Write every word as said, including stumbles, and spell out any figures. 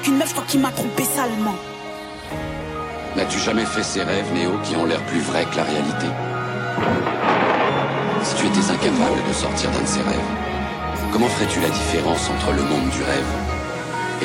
Qu'une meuf, toi qui m'as trompé salement. N'as-tu jamais fait ces rêves, Néo, qui ont l'air plus vrais que la réalité? Si tu étais incapable de sortir d'un de ces rêves, comment ferais-tu la différence entre le monde du rêve